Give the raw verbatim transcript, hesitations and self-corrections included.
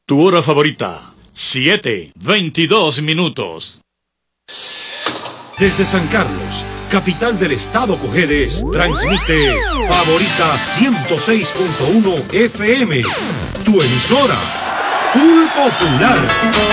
Tu hora favorita, siete, veintidós minutos. Desde San Carlos, capital del estado Cojedes, transmite Favorita ciento seis punto uno F M, tu emisora, Full Popular.